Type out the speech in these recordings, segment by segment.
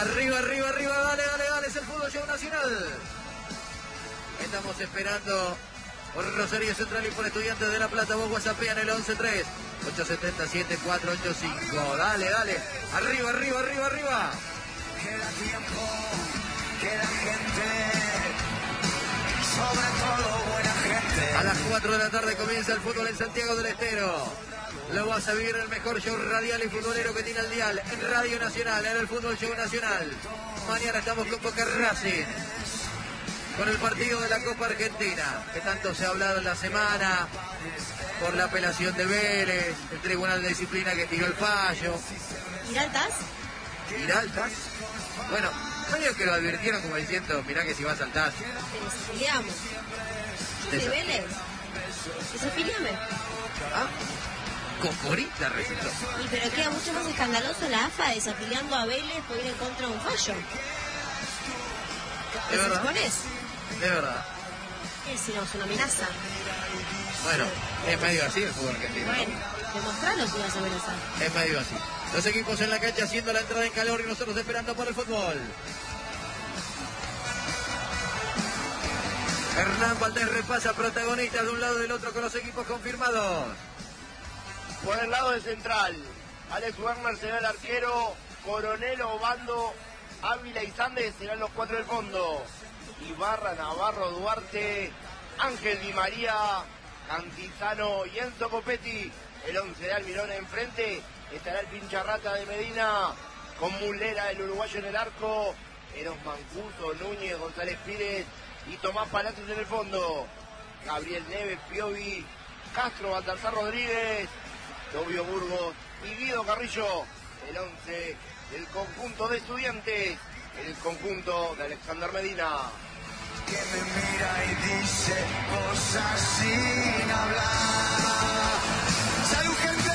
Arriba, arriba, arriba, dale, dale, dale, es el Fútbol Show Nacional. Estamos esperando por Rosario Central y por Estudiantes de La Plata. Vos whatsappean el 11-3 877-485. Dale, dale, arriba, arriba, arriba, arriba. Queda tiempo, queda gente, sobre todo buena gente. A las 4 de la tarde comienza el fútbol en Santiago del Estero. Lo vas a vivir en el mejor show radial y futbolero que tiene el dial, en Radio Nacional, en el Fútbol Show Nacional. Mañana estamos con Boca Racing, con el partido de la Copa Argentina, que tanto se ha hablado en la semana, por la apelación de Vélez, el Tribunal de Disciplina que tiró el fallo. ¿Giraltas? ¿Giraltas? Bueno, medio que lo advirtieron como diciendo, mirá que si va a saltar. Desafiliamos. ¿Yo soy Vélez? Desafiliame. ¿Ah? Cocorita resultó. Y pero queda mucho más escandaloso la AFA desafiliando a Vélez por ir en contra de un fallo. ¿De verdad? ¿Expones? De verdad. Es si no, es una amenaza. Bueno, es medio así el fútbol argentino. Bueno, demostralo si vas a amenazar. Es medio así. Los equipos en la cancha haciendo la entrada en calor y nosotros esperando por el fútbol. Hernán Valdés repasa protagonistas de un lado y del otro con los equipos confirmados. Por el lado de Central, Alex Werner será el arquero, Coronel, Obando, Ávila y Sandes serán los 4 del fondo. Ibarra, Navarro, Duarte, Ángel Di María, Cantizano y Enzo Copetti. El 11 de Almirón enfrente estará el pincharrata de Medina, con Mulera, el uruguayo en el arco, Eros Mancuso, Núñez, González Pires y Tomás Palacios en el fondo. Gabriel Neves, Piovi, Castro, Baltasar Rodríguez, Tobio Burgos y Guido Carrillo. El 11 del conjunto de Estudiantes, el conjunto de Alexander Medina. Que me mira y dice cosas sin hablar. ¡Salud, gente!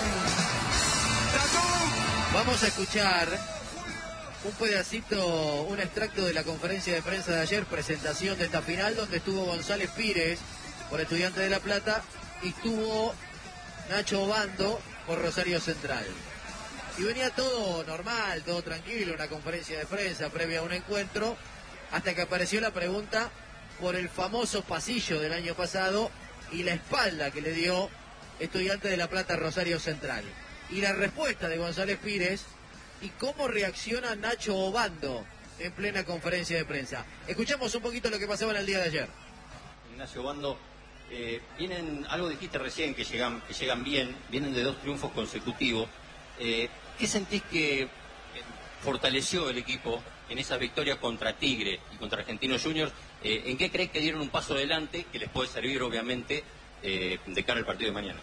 ¡Tatú! Vamos a escuchar un pedacito, un extracto de la conferencia de prensa de ayer, presentación de esta final, donde estuvo González Pires por Estudiantes de La Plata y estuvo Nacho Obando por Rosario Central. Y venía todo normal, todo tranquilo, una conferencia de prensa previa a un encuentro, hasta que apareció la pregunta por el famoso pasillo del año pasado y la espalda que le dio Estudiantes de La Plata a Rosario Central. Y la respuesta de González Pires y cómo reacciona Nacho Obando en plena conferencia de prensa. Escuchamos un poquito lo que pasaba en el día de ayer. Ignacio Obando, vienen, algo dijiste recién, que llegan bien, vienen de 2 triunfos consecutivos. ¿Qué sentís que fortaleció el equipo en esa victoria contra Tigre y contra Argentinos Juniors? ¿En qué crees que dieron un paso adelante que les puede servir, obviamente, de cara al partido de mañana?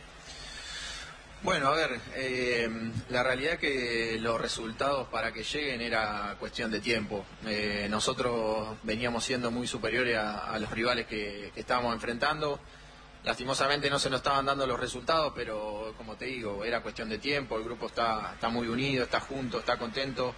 Bueno, a ver, la realidad es que los resultados para que lleguen era cuestión de tiempo. Nosotros veníamos siendo muy superiores a los rivales que estábamos enfrentando. Lastimosamente no se nos estaban dando los resultados, pero como te digo, era cuestión de tiempo. El grupo está muy unido, está junto, está contento.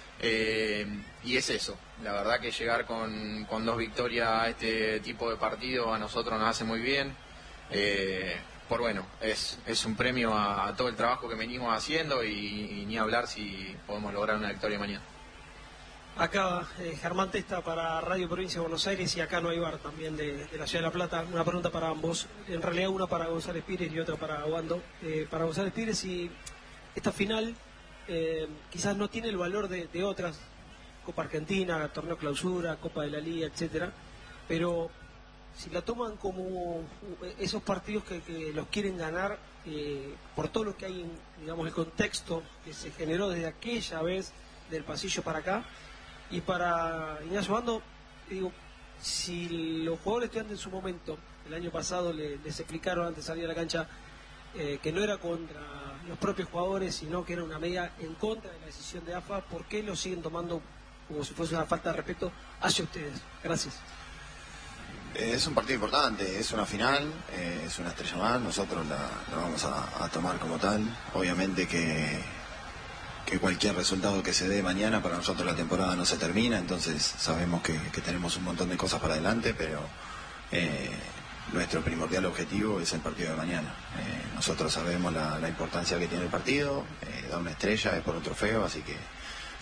Y es eso, la verdad que llegar con 2 victorias a este tipo de partido a nosotros nos hace muy bien. Por bueno, es un premio a todo el trabajo que venimos haciendo y ni hablar si podemos lograr una victoria mañana. Acá Germán Testa para Radio Provincia de Buenos Aires y acá no hay bar también de la Ciudad de La Plata. Una pregunta para ambos, en realidad una para González Pires y otra para Obando. Para González Pires, si esta final quizás no tiene el valor de otras, Copa Argentina, Torneo Clausura, Copa de la Liga, etcétera, pero si la toman como esos partidos que los quieren ganar por todo lo que hay, digamos, el contexto que se generó desde aquella vez del pasillo para acá. Y para Ignacio Obando, digo, si los jugadores que en su momento, el año pasado, les explicaron antes de salir a la cancha que no era contra los propios jugadores, sino que era una medida en contra de la decisión de AFA, ¿por qué lo siguen tomando como si fuese una falta de respeto hacia ustedes? Gracias. Es un partido importante, es una final, es una estrella más, nosotros la vamos a tomar como tal. Obviamente que cualquier resultado que se dé mañana, para nosotros la temporada no se termina, entonces sabemos que tenemos un montón de cosas para adelante, pero nuestro primordial objetivo es el partido de mañana. Nosotros sabemos la importancia que tiene el partido, da una estrella, es por un trofeo, así que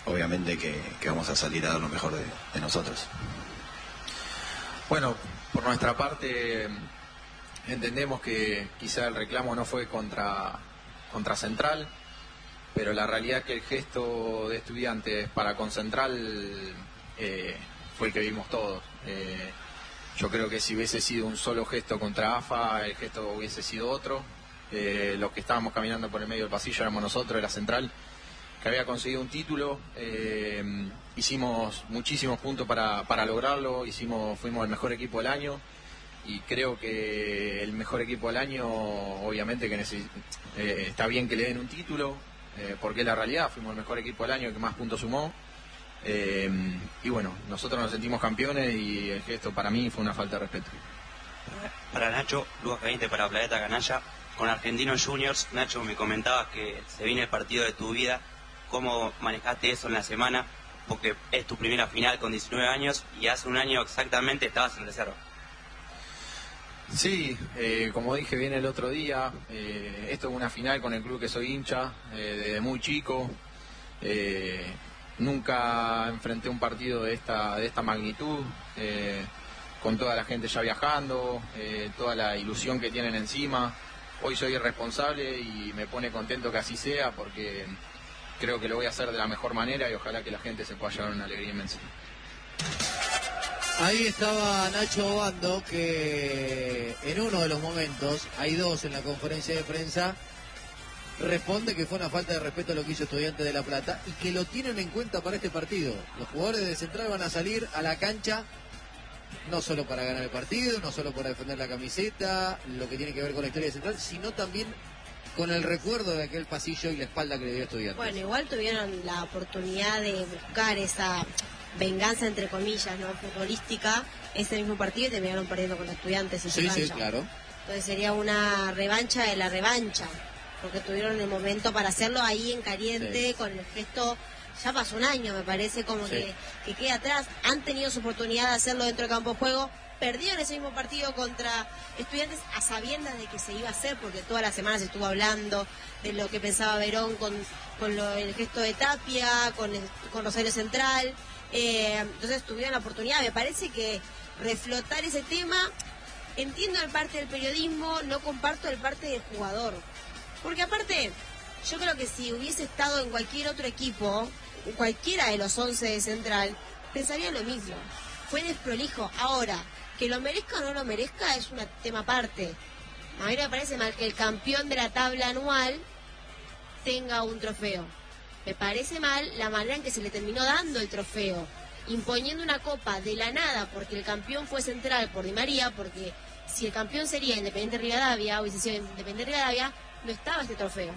obviamente que vamos a salir a dar lo mejor de nosotros. Bueno, por nuestra parte entendemos que quizá el reclamo no fue contra Central, pero la realidad es que el gesto de Estudiantes para con Central fue el que vimos todos. Yo creo que si hubiese sido un solo gesto contra AFA, el gesto hubiese sido otro. Los que estábamos caminando por el medio del pasillo éramos nosotros, era Central, que había conseguido un título. Hicimos muchísimos puntos para lograrlo, fuimos el mejor equipo del año, y creo que el mejor equipo del año, obviamente que está bien que le den un título, porque es la realidad, fuimos el mejor equipo del año que más puntos sumó. Y bueno, nosotros nos sentimos campeones y el gesto para mí fue una falta de respeto. Para Nacho, Lucas Caliente para Planeta Canalla. Con Argentinos Juniors, Nacho, me comentabas que se viene el partido de tu vida. ¿Cómo manejaste eso en la semana? Porque es tu primera final con 19 años y hace un año exactamente estabas en reserva. Sí, como dije bien el otro día, esto es una final con el club que soy hincha, desde muy chico. Nunca enfrenté un partido de esta magnitud, con toda la gente ya viajando, toda la ilusión que tienen encima. Hoy soy el responsable y me pone contento que así sea, porque creo que lo voy a hacer de la mejor manera y ojalá que la gente se pueda llevar una alegría inmensa. Ahí estaba Nacho Obando, que en uno de los momentos, hay dos en la conferencia de prensa, responde que fue una falta de respeto a lo que hizo Estudiantes de La Plata y que lo tienen en cuenta para este partido. Los jugadores de Central van a salir a la cancha no solo para ganar el partido, no solo para defender la camiseta, lo que tiene que ver con la historia de Central, sino también con el recuerdo de aquel pasillo y la espalda que le dio Estudiantes. Bueno, igual tuvieron la oportunidad de buscar esa venganza, entre comillas, no futbolística, ese mismo partido, y terminaron perdiendo con Estudiantes en su cancha. Sí, claro. Entonces sería una revancha de la revancha, porque tuvieron el momento para hacerlo ahí en caliente, con el gesto. Ya pasó un año, me parece, como que queda atrás. Han tenido su oportunidad de hacerlo dentro del campo de juego. Perdieron ese mismo partido contra Estudiantes a sabiendas de que se iba a hacer, porque toda la semana se estuvo hablando de lo que pensaba Verón con el gesto de Tapia, con Rosario Central. Entonces tuvieron la oportunidad. Me parece que reflotar ese tema, entiendo el parte del periodismo, no comparto el parte del jugador. Porque aparte, yo creo que si hubiese estado en cualquier otro equipo, cualquiera de los 11 de Central, pensaría lo mismo. Fue desprolijo. Ahora, que lo merezca o no lo merezca es un tema aparte. A mí me parece mal que el campeón de la tabla anual tenga un trofeo. Me parece mal la manera en que se le terminó dando el trofeo, imponiendo una copa de la nada, porque el campeón fue Central por Di María, porque si el campeón sería Independiente Rivadavia, hubiese sido Independiente Rivadavia, no estaba este trofeo.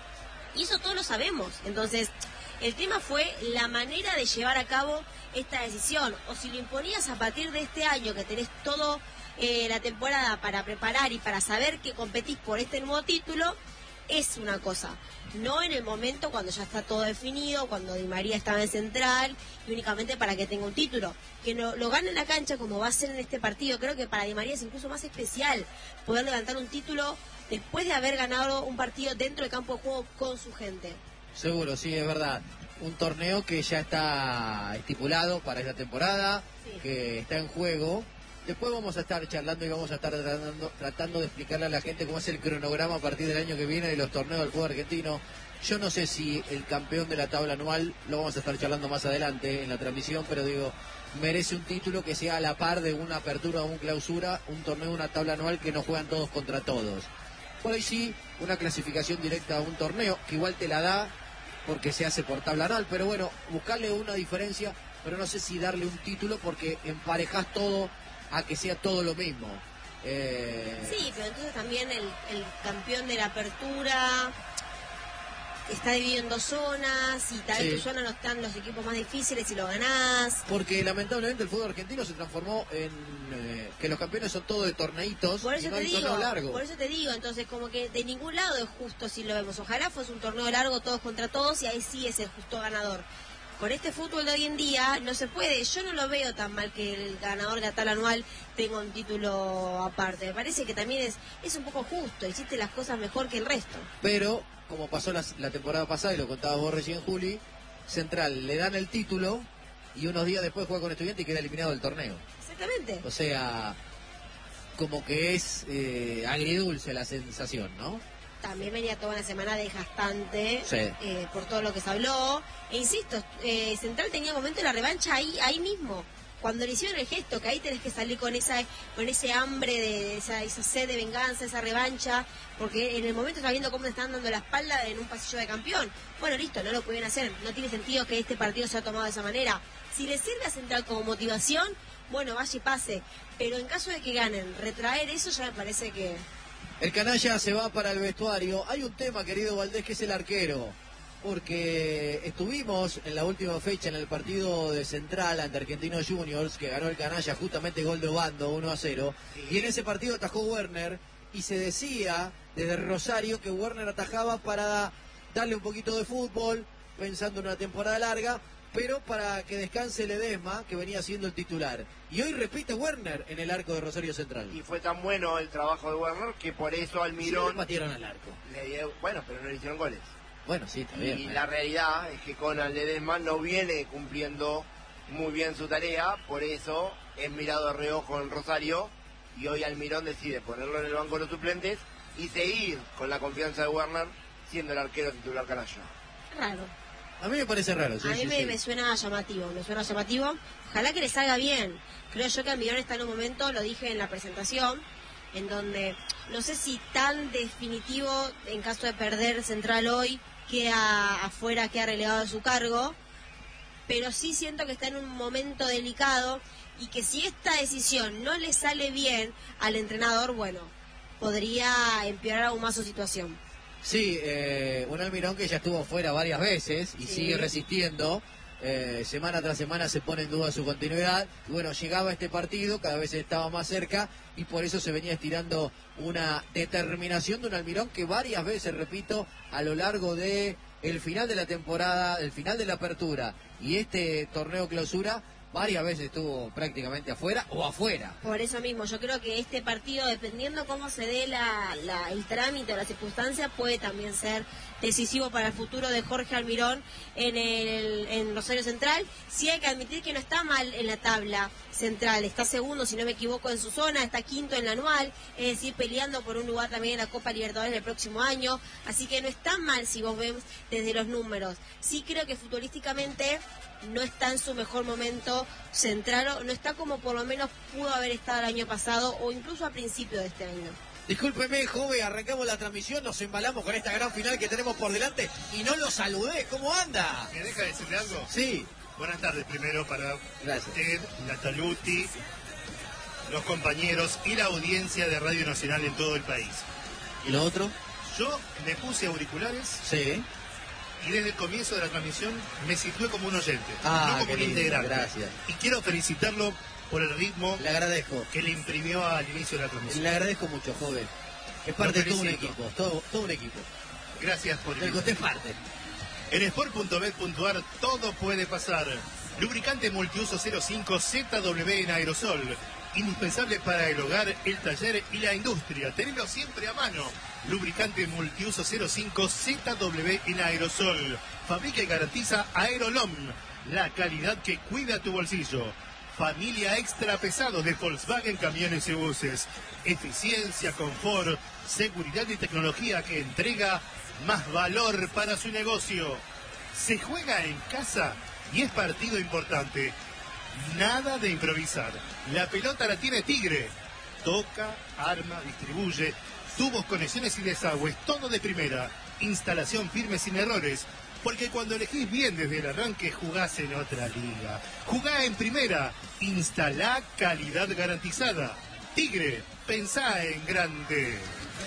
Y eso todos lo sabemos. Entonces, el tema fue la manera de llevar a cabo esta decisión. O si lo imponías a partir de este año, que tenés toda la temporada para preparar y para saber que competís por este nuevo título, es una cosa. No en el momento cuando ya está todo definido, cuando Di María estaba en Central, y únicamente para que tenga un título. Que no, lo gane en la cancha como va a ser en este partido. Creo que para Di María es incluso más especial poder levantar un título después de haber ganado un partido dentro del campo de juego con su gente. Seguro, sí, es verdad. Un torneo que ya está estipulado para esta temporada, que está en juego. Después vamos a estar charlando y vamos a estar tratando de explicarle a la gente cómo es el cronograma a partir del año que viene de los torneos del fútbol argentino. Yo no sé si el campeón de la tabla anual, lo vamos a estar charlando más adelante en la transmisión, pero digo, merece un título que sea a la par de una apertura o una clausura, un torneo, una tabla anual que no juegan todos contra todos. Por ahí sí, una clasificación directa a un torneo, que igual te la da porque se hace por tabla anual, pero bueno, buscarle una diferencia, pero no sé si darle un título porque emparejás todo a que sea todo lo mismo. Sí, pero entonces también el campeón de la apertura está dividido en dos zonas, y tal vez tu zona no están los equipos más difíciles y lo ganás. Porque lamentablemente el fútbol argentino se transformó en que los campeones son todos de torneitos. Por eso y no te hay digo, torneo largo. por eso te digo, entonces como que de ningún lado es justo si lo vemos. Ojalá fuese un torneo largo, todos contra todos, y ahí sí es el justo ganador. Con este fútbol de hoy en día no se puede. Yo no lo veo tan mal que el ganador de la tabla anual tenga un título aparte. Me parece que también es un poco justo. Hiciste las cosas mejor que el resto. Pero, como pasó la temporada pasada, y lo contabas vos recién, Juli, Central le dan el título y unos días después juega con Estudiantes y queda eliminado del torneo. Exactamente. O sea, como que es agridulce la sensación, ¿no? También venía toda una semana desgastante, Sí. por todo lo que se habló. E insisto, Central tenía momento de la revancha ahí mismo. Cuando le hicieron el gesto, que ahí tenés que salir con ese hambre, de esa sed de venganza, esa revancha, porque en el momento está viendo cómo te están dando la espalda en un pasillo de campeón. Bueno, listo, no lo pueden hacer. No tiene sentido que este partido se ha tomado de esa manera. Si le sirve a Central como motivación, bueno, vaya y pase. Pero en caso de que ganen, retraer eso ya me parece que... El canalla se va para el vestuario. Hay un tema, querido Valdés, que es el arquero. Porque estuvimos en la última fecha en el partido de Central ante Argentinos Juniors, que ganó el canalla justamente gol de Obando, 1-0. Y en ese partido atajó Werner. Y se decía desde Rosario que Werner atajaba para darle un poquito de fútbol, pensando en una temporada larga, pero para que descanse Ledesma, que venía siendo el titular. Y hoy repite Werner en el arco de Rosario Central. Y fue tan bueno el trabajo de Werner que por eso Almirón... Sí, le batieron al arco. Bueno, pero no le hicieron goles. Bueno, sí, también. Y la realidad es que Conan Ledesma no viene cumpliendo muy bien su tarea, por eso es mirado de reojo en Rosario, y hoy Almirón decide ponerlo en el banco de los suplentes y seguir con la confianza de Werner siendo el arquero titular canalla. Raro. A mí me parece raro, sí, a mí me suena llamativo, Ojalá que le salga bien. Creo yo que Almirón está en un momento, lo dije en la presentación, en donde no sé si tan definitivo, en caso de perder Central hoy, queda afuera, queda relegado de su cargo, pero sí siento que está en un momento delicado y que si esta decisión no le sale bien al entrenador, bueno, podría empeorar aún más su situación. Sí, un Almirón que ya estuvo fuera varias veces y sigue resistiendo. Semana tras semana se pone en duda su continuidad. Y bueno, llegaba este partido, cada vez estaba más cerca y por eso se venía estirando una determinación de un Almirón que varias veces, repito, a lo largo de el final de la temporada, el final de la apertura y este torneo clausura, varias veces estuvo prácticamente afuera o afuera. Por eso mismo, yo creo que este partido, dependiendo cómo se dé el trámite o la circunstancia, puede también ser decisivo para el futuro de Jorge Almirón en Rosario Central. Sí hay que admitir que no está mal en la tabla central, está segundo, si no me equivoco, en su zona, está quinto en la anual, es decir, peleando por un lugar también en la Copa Libertadores del próximo año, así que no está mal si vos ves desde los números. Sí creo que futbolísticamente no está en su mejor momento Central, no está como por lo menos pudo haber estado el año pasado o incluso a principio de este año. Discúlpeme, joven, arrancamos la transmisión, nos embalamos con esta gran final que tenemos por delante y no lo saludé. ¿Cómo anda? ¿Me deja decirle algo? Sí. Buenas tardes primero para Gracias. usted, Nataluti, los compañeros y la audiencia de Radio Nacional en todo el país. ¿Y lo otro? Yo me puse auriculares Sí. y desde el comienzo de la transmisión me situé como un oyente, Ah, no como qué un lindo, integrante. gracias. Y quiero felicitarlo por el ritmo Le agradezco. que le imprimió al inicio de la transmisión. Le agradezco mucho, joven. Es parte Lo de todo un felicito. equipo, todo un equipo. Gracias por Del que usted es parte. En sport.bet.ar todo puede pasar. Lubricante multiuso 05 ZW en aerosol. Indispensable para el hogar, el taller y la industria. Tenelo siempre a mano. Lubricante multiuso 05 ZW en aerosol. Fabrica y garantiza Aerolom. La calidad que cuida tu bolsillo. Familia extra pesado de Volkswagen Camiones y Buses. Eficiencia, confort, seguridad y tecnología que entrega más valor para su negocio. Se juega en casa y es partido importante. Nada de improvisar. La pelota la tiene Tigre. Toca, arma, distribuye. Tubos, conexiones y desagües. Todo de primera. Instalación firme sin errores. Porque cuando elegís bien desde el arranque, jugás en otra liga. Jugá en primera. Instalá calidad garantizada. Tigre, pensá en grande.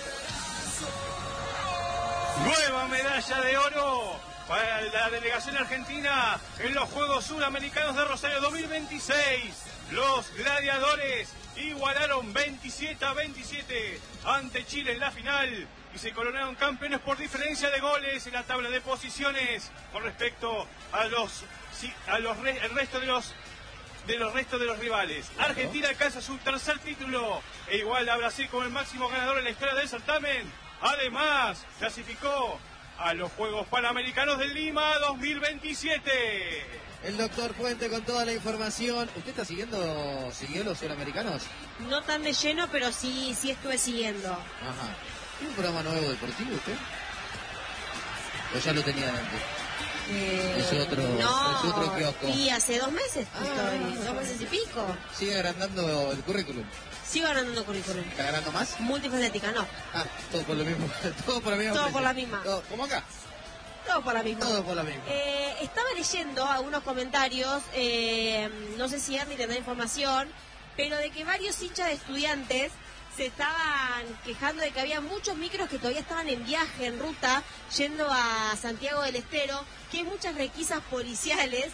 Nueva medalla de oro para la delegación argentina en los Juegos Suramericanos de Rosario 2026. Los gladiadores igualaron 27-27 ante Chile en la final y se coronaron campeones por diferencia de goles en la tabla de posiciones con respecto a el resto de los rivales. Argentina alcanza su tercer título e igual a Brasil como el máximo ganador en la historia del certamen. Además, clasificó a los Juegos Panamericanos de Lima 2027. El doctor Puente con toda la información. ¿Usted está siguió los Suramericanos? No tan de lleno, pero sí estuve siguiendo. Ajá. ¿Tiene un programa nuevo deportivo usted? ¿O ya lo tenía antes? Es otro kiosco. Y hace 2 meses estoy, 2 meses y pico. ¿Sigue agrandando el currículum? Sigo agrandando currículum. ¿Está agrandando más? Multifacética, no. Ah, todo por lo mismo. Todo por la misma. Todo por la misma. ¿Cómo acá? Todo por la misma. Todo por la misma. Estaba leyendo algunos comentarios, no sé si Ernie tendrá información, pero de que varios hinchas de Estudiantes se estaban quejando de que había muchos micros que todavía estaban en viaje, en ruta, yendo a Santiago del Estero, que hay muchas requisas policiales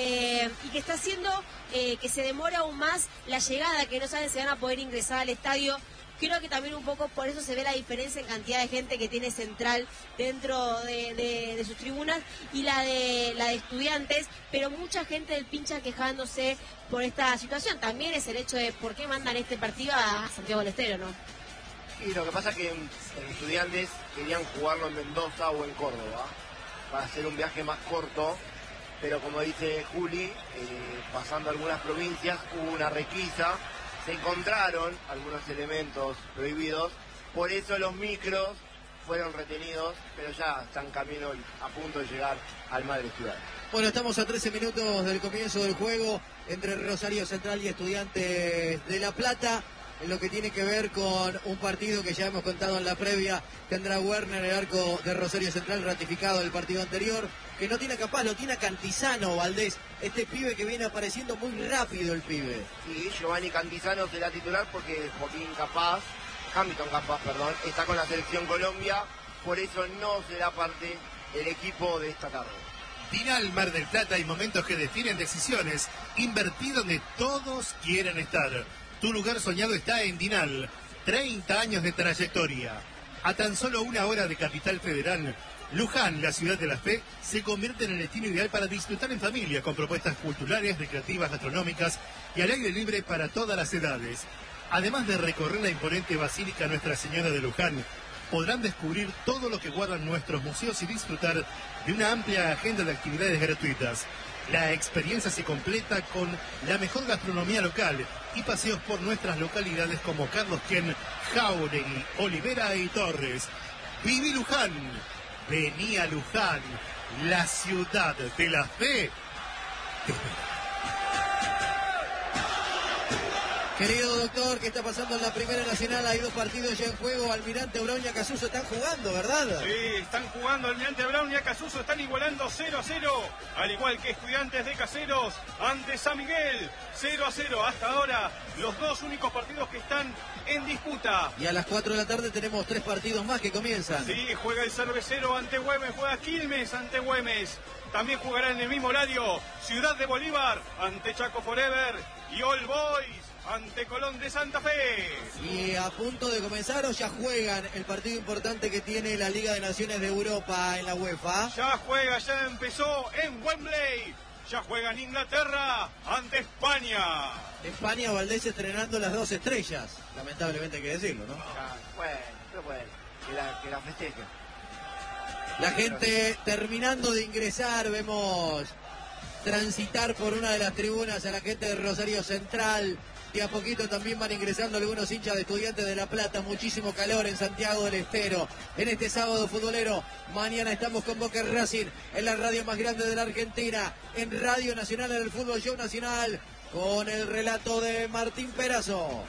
y que está haciendo que se demore aún más la llegada, que no saben si van a poder ingresar al estadio. Creo que también un poco por eso se ve la diferencia en cantidad de gente que tiene Central dentro de sus tribunas y la de Estudiantes, pero mucha gente del pincha quejándose por esta situación. También es el hecho de por qué mandan este partido a Santiago del Estero, ¿no? Y lo que pasa es que en Estudiantes querían jugarlo en Mendoza o en Córdoba para hacer un viaje más corto, pero como dice Juli, pasando algunas provincias hubo una requisa. Se encontraron algunos elementos prohibidos, por eso los micros fueron retenidos, pero ya están camino a punto de llegar al Madre Ciudad. Bueno, estamos a 13 minutos del comienzo del juego entre Rosario Central y Estudiantes de La Plata, en lo que tiene que ver con un partido que ya hemos contado en la previa. Tendrá Werner el arco de Rosario Central, ratificado del partido anterior, que no tiene capaz, lo tiene a Cantizano, Valdés, este pibe que viene apareciendo muy rápido, el pibe. Sí, Giovanni Cantizano será titular porque Hamilton Capaz, está con la selección Colombia, por eso no será parte del equipo de esta tarde. Dinal Mar del Plata y momentos que definen decisiones. Invertí donde todos quieren estar. Tu lugar soñado está en Dinal. 30 años de trayectoria. A tan solo 1 hora de Capital Federal, Luján, la ciudad de la fe, se convierte en el destino ideal para disfrutar en familia, con propuestas culturales, recreativas, gastronómicas y al aire libre para todas las edades. Además de recorrer la imponente Basílica Nuestra Señora de Luján, podrán descubrir todo lo que guardan nuestros museos y disfrutar de una amplia agenda de actividades gratuitas. La experiencia se completa con la mejor gastronomía local y paseos por nuestras localidades como Carlos Quien, Jáuregui, Olivera y Torres. Viví Luján, vení a Luján, la ciudad de la fe. Querido doctor, ¿qué está pasando en la Primera Nacional? Hay 2 partidos ya en juego. Almirante Brown y Acasuso están jugando, ¿verdad? Sí, están jugando. Almirante Brown y Acasuso están igualando 0-0. Al igual que Estudiantes de Caseros ante San Miguel. 0-0 hasta ahora. Los 2 únicos partidos que están en disputa. Y a las 4 de la tarde tenemos 3 partidos más que comienzan. Sí, juega el Cervecero ante Güemes. Juega Quilmes ante Güemes. También jugará en el mismo horario Ciudad de Bolívar ante Chaco Forever y All Boys ante Colón de Santa Fe. Y a punto de comenzar o ya juegan el partido importante que tiene la Liga de Naciones de Europa en la UEFA. Ya juega, ya empezó en Wembley. Ya juega en Inglaterra ante España. España, Valdés estrenando las 2 estrellas. Lamentablemente hay que decirlo, ¿no? Bueno, que la festejen. La gente terminando de ingresar, vemos transitar por una de las tribunas a la gente de Rosario Central. Y a poquito también van ingresando algunos hinchas de Estudiantes de La Plata. Muchísimo calor en Santiago del Estero en este sábado futbolero. Mañana estamos con Boca Racing en la radio más grande de la Argentina, en Radio Nacional, en el Fútbol Show Nacional, con el relato de Martín Perazo.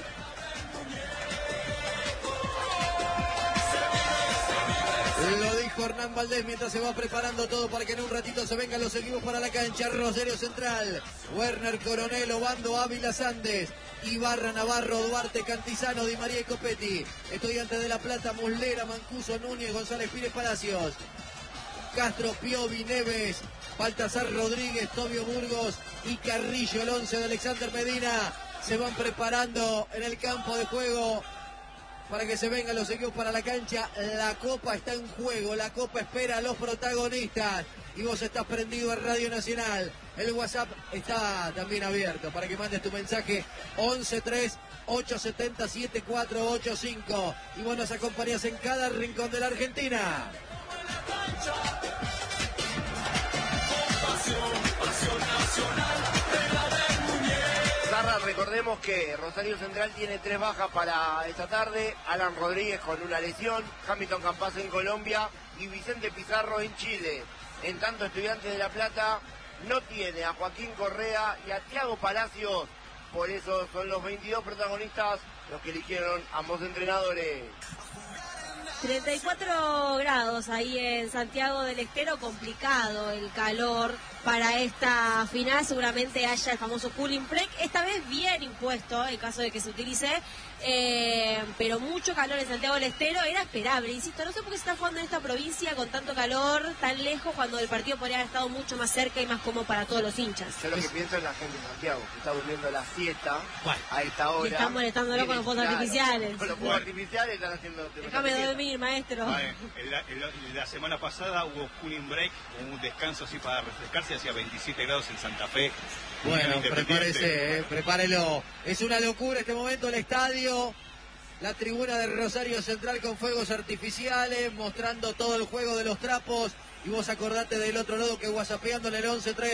Lo dijo Hernán Valdés mientras se va preparando todo para que en un ratito se vengan los equipos para la cancha. Rosario Central, Werner, Coronel, Obando, Ávila, Sandes, Ibarra, Navarro, Duarte, Cantizano, Di María y Copetti. Estudiantes de La Plata, Muslera, Mancuso, Núñez, González Pires, Palacios, Castro, Piovi, Neves, Baltasar Rodríguez, Tobio Burgos y Carrillo. El 11 de Alexander Medina se van preparando en el campo de juego para que se vengan los equipos para la cancha. La Copa está en juego, la Copa espera a los protagonistas. Y vos estás prendido a Radio Nacional. El WhatsApp está también abierto para que mandes tu mensaje 11-3-870-7485. Y vos nos acompañás en cada rincón de la Argentina. Zarra, recordemos que Rosario Central tiene 3 bajas para esta tarde: Alan Rodríguez con una lesión, Hamilton Campazo en Colombia y Vicente Pizarro en Chile. En tanto, Estudiantes de La Plata no tiene a Joaquín Correa y a Thiago Palacios. Por eso son los 22 protagonistas los que eligieron ambos entrenadores. 34 grados ahí en Santiago del Estero, complicado el calor para esta final, seguramente haya el famoso cooling break, esta vez bien impuesto en caso de que se utilice, pero mucho calor en Santiago del Estero, era esperable, insisto, no sé por qué se está jugando en esta provincia con tanto calor, tan lejos, cuando el partido podría haber estado mucho más cerca y más cómodo para todos los hinchas. Yo lo que pienso es la gente de Santiago, que está durmiendo la siesta a esta hora. Y están molestándolo con los fuegos artificiales. Con los fuegos artificiales están haciendo... Déjame dormir, maestro. La semana pasada hubo cooling break, un descanso así para refrescarse, hacía 27 grados en Santa Fe. Bueno, prepárese, prepárelo. Es una locura este momento el estadio. La tribuna de Rosario Central con fuegos artificiales, mostrando todo el juego de los trapos. Y vos acordate del otro lado que whatsappeando en el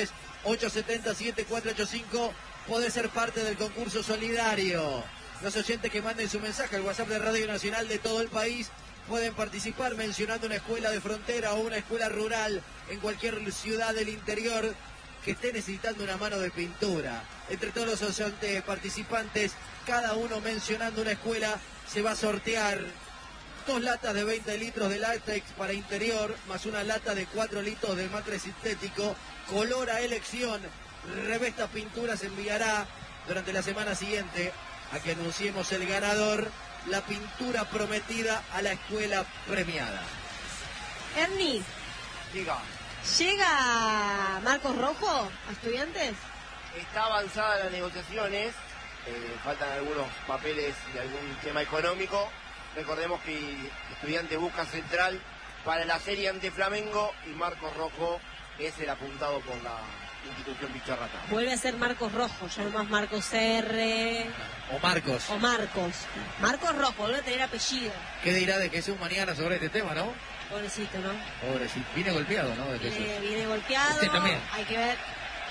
11-3-870-7485 podés ser parte del concurso solidario. Los oyentes que manden su mensaje al WhatsApp de Radio Nacional de todo el país pueden participar mencionando una escuela de frontera o una escuela rural en cualquier ciudad del interior que esté necesitando una mano de pintura. Entre todos los oyentes participantes, cada uno mencionando una escuela, se va a sortear 2 latas de 20 litros de látex para interior, más una lata de 4 litros de matre sintético, color a elección. Revesta Pintura se enviará durante la semana siguiente a que anunciemos el ganador, la pintura prometida a la escuela premiada. Ernie, Diga. ¿llega Marcos Rojo a Estudiantes? Está avanzada las negociaciones, faltan algunos papeles y algún tema económico. Recordemos que Estudiantes busca central para la serie ante Flamengo y Marcos Rojo es el apuntado por la institución Picharrata. Vuelve a ser Marcos Rojo, ya no más Marcos R. O Marcos. O Marcos. Marcos Rojo, vuelve a tener apellido. ¿Qué dirá de Jesús mañana sobre este tema, no? Pobrecito, ¿no? Pobrecito. Viene golpeado, ¿no? De Jesús. Viene golpeado. Usted también. Hay que ver.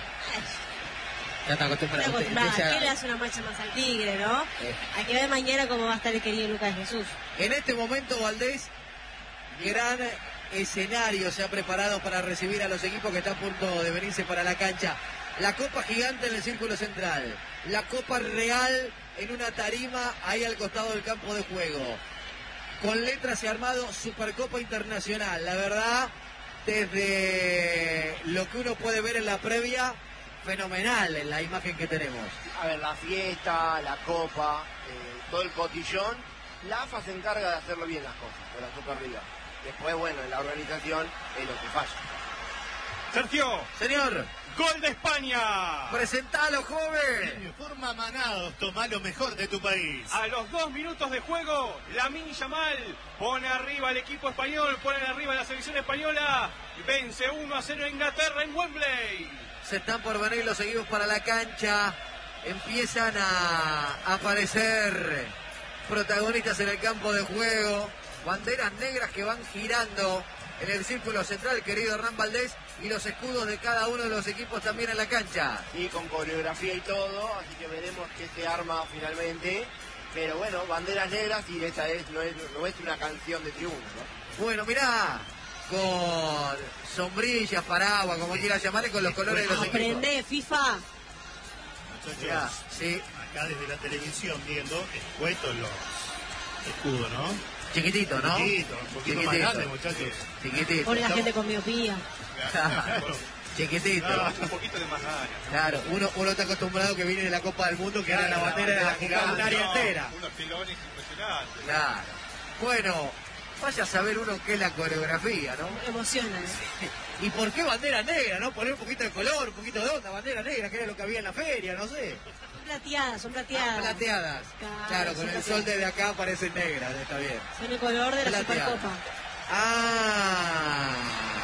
Ya está acostumbrado. ¿Qué le hace una marcha más al tigre, no? Hay que ver mañana cómo va a estar el querido Lucas Jesús. En este momento, Valdés, gran escenario se ha preparado para recibir a los equipos que están a punto de venirse para la cancha. La Copa Gigante en el círculo central. La Copa Real en una tarima ahí al costado del campo de juego. Con letras y armado Supercopa Internacional. La verdad, desde lo que uno puede ver en la previa, fenomenal en la imagen que tenemos. A ver, la fiesta, la copa, todo el cotillón, la AFA se encarga de hacerlo bien las cosas, con la Superliga. Después, bueno, en la organización es lo que falla. Sergio. Señor. Gol de España. Presentalo, joven. Forma Manados, toma lo mejor de tu país. A los 2 minutos de juego, Lamine Yamal pone arriba al equipo español, pone arriba a la selección española. Vence 1-0 Inglaterra en Wembley. Se están por venir los equipos para la cancha. Empiezan a aparecer protagonistas en el campo de juego. Banderas negras que van girando en el círculo central, querido Hernán Valdés, y los escudos de cada uno de los equipos también en la cancha. Sí, con coreografía y todo, así que veremos qué se arma finalmente. Pero bueno, banderas negras y esta es, no es una canción de tribuna, ¿no? Bueno, mirá, con sombrillas, paraguas, como quieras llamarle, con los colores de los equipos. Aprende, FIFA. Muchachos, sí. Acá desde la televisión viendo, escuetos los escudos, ¿no? Chiquitito, ¿no? Chiquitito, un poquito más grande, muchachos. Chiquitito. Pone la gente con miopía. Claro. Chiquitito. Un poquito de más ganas. Claro, uno está acostumbrado que viene de la Copa del Mundo, que era la bandera de la secundaria entera. Unos pilones impresionantes. Claro. Bueno, vaya a saber uno qué es la coreografía, ¿no? Emociona. ¿Y por qué bandera negra, no? Poner un poquito de color, un poquito de onda, bandera negra, que era lo que había en la feria, no sé. Son plateadas. Plateadas. Claro, con el sol desde acá parecen negras, está bien. Son el color de la Plateadas. Supercopa.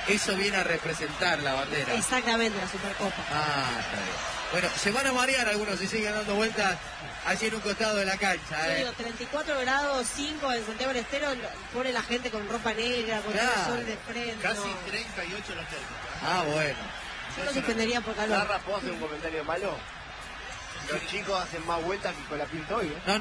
Eso viene a representar la bandera. Exactamente, la Supercopa. Ah, está bien. Bueno, se van a marear algunos si siguen dando vueltas allí en un costado de la cancha. Yo digo, 34 grados 5 en Santiago del Estero, pone la gente con ropa negra, con el sol de frente. Casi 38 la térmica. Ah, bueno. Yo lo suspendería por calor. Larra, ¿puedo hacer un comentario malo? Los chicos hacen más vueltas que con la pinta hoy, ¿eh? No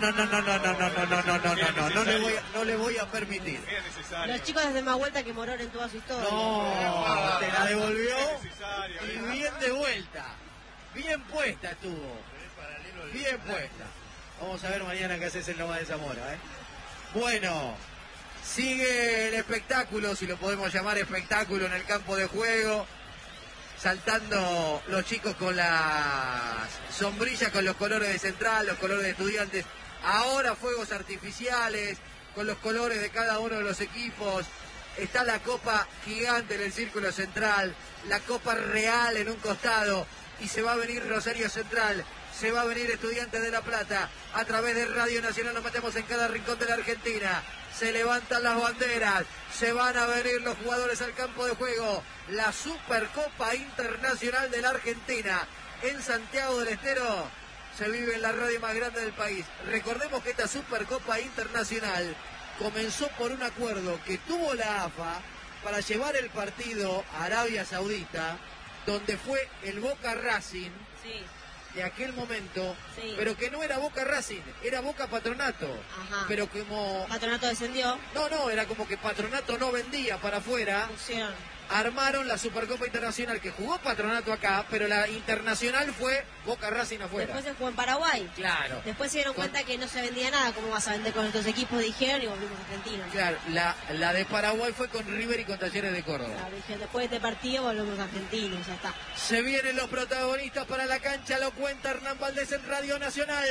le voy a permitir. Los chicos hacen más vuelta que Morón en toda su historia. No, te la devolvió y bien de vuelta. Bien puesta estuvo. Bien puesta. Vamos a ver mañana qué haces en Loma de Zamora, ¿eh? Bueno, sigue el espectáculo, si lo podemos llamar espectáculo, en el campo de juego. Saltando los chicos con las sombrillas, con los colores de Central, los colores de Estudiantes. Ahora fuegos artificiales, con los colores de cada uno de los equipos. Está la copa gigante en el círculo central, la copa real en un costado. Y se va a venir Rosario Central, se va a venir Estudiantes de La Plata. A través de Radio Nacional nos metemos en cada rincón de la Argentina. Se levantan las banderas, se van a venir los jugadores al campo de juego. La Supercopa Internacional de la Argentina en Santiago del Estero se vive en la radio más grande del país. Recordemos que esta Supercopa Internacional comenzó por un acuerdo que tuvo la AFA para llevar el partido a Arabia Saudita, donde fue el Boca Racing. Sí. De aquel momento, sí. Pero que no era Boca Racing, era Boca Patronato. Ajá. Pero como... Patronato descendió. No, era como que Patronato no vendía para afuera. Pusieron. Armaron la Supercopa Internacional que jugó Patronato acá, pero la internacional fue Boca Racing afuera. Después se jugó en Paraguay. Claro. Después se dieron cuenta que no se vendía nada, ¿cómo vas a vender con estos equipos? Dijeron y volvimos a Argentina. Claro, la de Paraguay fue con River y con Talleres de Córdoba. Claro, dije, después de este partido volvemos a Argentina y ya está. Se vienen los protagonistas para la cancha, lo cuenta Hernán Valdés en Radio Nacional.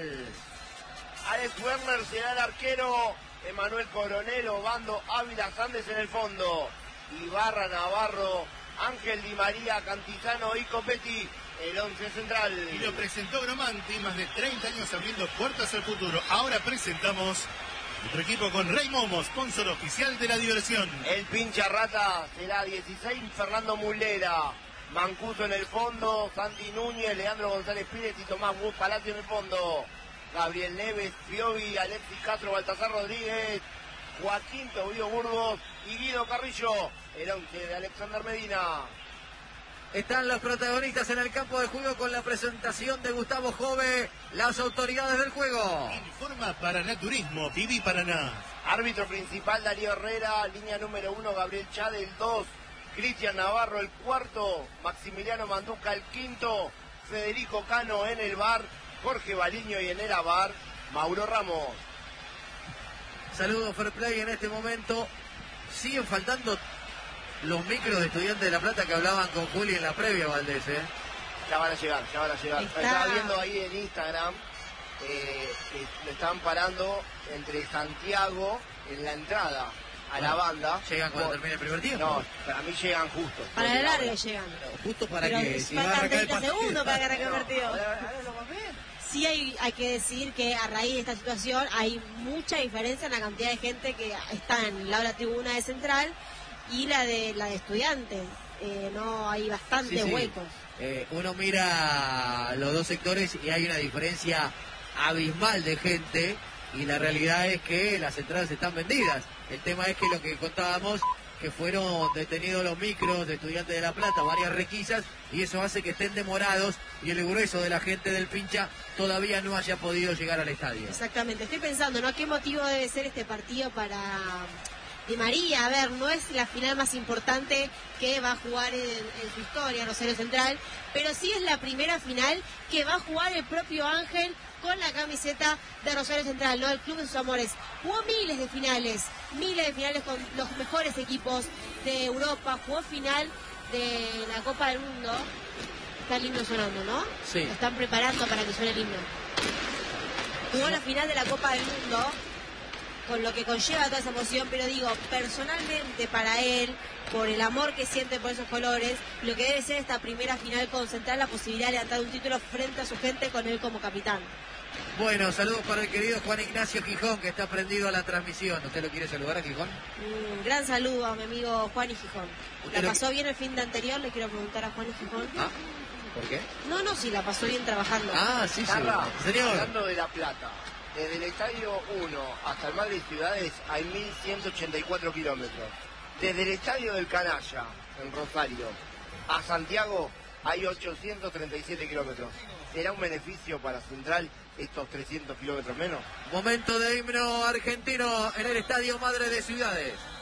Alex Werner será el arquero, Emanuel Coronel, Obando, Ávila, Sandes en el fondo. Ibarra, Navarro, Ángel Di María, Cantizano y Copetti, el 11 central. Y lo presentó Gromanti, más de 30 años abriendo puertas al futuro. Ahora presentamos otro equipo con Rey Momo, sponsor oficial de la diversión. El pincha rata será 16, Fernando Mulera. Mancuso en el fondo, Santi Núñez, Leandro González Pires y Tomás Bus Palacio en el fondo. Gabriel Neves, Piovi, Alexis Castro, Baltasar Rodríguez, Joaquín Tobío Burgos y Guido Carrillo, el 11 de Alexander Medina. Están los protagonistas en el campo de juego con la presentación de Gustavo Jove, las autoridades del juego. Informa Paraná Turismo, Viví Paraná. Árbitro principal Darío Herrera, línea número 1 Gabriel Chade, el 2 Cristian Navarro, el 4 Maximiliano Manduca, el 5 Federico Cano en el bar, Jorge Baliño y en el bar Mauro Ramos. Saludos, Fair Play en este momento. Siguen faltando los micros de Estudiantes de La Plata que hablaban con Juli en la previa, Valdés, ¿eh? Ya van a llegar. Estaba viendo ahí en Instagram que lo estaban parando entre Santiago en la entrada a la banda. ¿Llegan cuando termine el primer tiempo? No, para mí llegan justo. Para el largo llegan. ¿Justo para pero qué? Si faltan 30 segundos para que arranque el partido. Ahora lo más bien. Sí hay que decir que a raíz de esta situación hay mucha diferencia en la cantidad de gente que está en la tribuna de Central y la de Estudiantes. No hay bastantes huecos. Uno mira los dos sectores y hay una diferencia abismal de gente y la realidad es que las entradas están vendidas. El tema es que lo que contábamos, que fueron detenidos los micros de Estudiantes de La Plata, varias requisas, y eso hace que estén demorados y el grueso de la gente del pincha todavía no haya podido llegar al estadio. Exactamente, estoy pensando, ¿no? ¿Qué motivo debe ser este partido para Di María? A ver, no es la final más importante que va a jugar en su historia, Rosario Central, pero sí es la primera final que va a jugar el propio Ángel con la camiseta de Rosario Central, ¿no? El club de sus amores. Jugó miles de finales con los mejores equipos de Europa, jugó final de la Copa del Mundo. Está el himno sonando, ¿no? Sí. Lo están preparando para que suene el himno. Jugó la final de la Copa del Mundo con lo que conlleva toda esa emoción, pero digo, personalmente para él, por el amor que siente por esos colores, lo que debe ser esta primera final concentrar la posibilidad de levantar un título frente a su gente con él como capitán. Bueno, saludos para el querido Juan Ignacio Gijón, que está prendido a la transmisión. ¿Usted lo quiere saludar a Gijón? Gran saludo a mi amigo Juan y Gijón. ¿La pasó bien el fin de anterior? Le quiero preguntar a Juan y Gijón. ¿Ah? ¿Por qué? No, sí, la pasó bien trabajando. Ah, sí, Carla, señor. Hablando de La Plata, desde el Estadio 1 hasta el Madrid Ciudades hay 1.184 kilómetros. Desde el Estadio del Canalla, en Rosario, a Santiago hay 837 kilómetros. ¿Será un beneficio para Central estos 300 kilómetros menos? Momento de himno argentino en el Estadio Madre de Ciudades.